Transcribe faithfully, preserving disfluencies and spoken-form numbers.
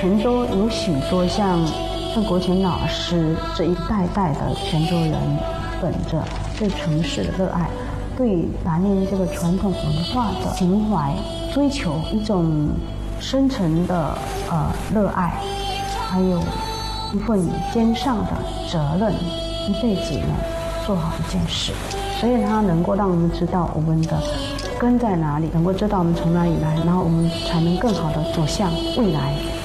泉州有许多像像国权老师这一代代的泉州人，本着对城市的热爱，对南宁这个传统文化的情怀，追求一种深沉的呃热爱，还有一份肩上的责任，一辈子呢做好一件事，所以它能够让我们知道我们的根在哪里，能够知道我们从哪里来，然后我们才能更好的走向未来。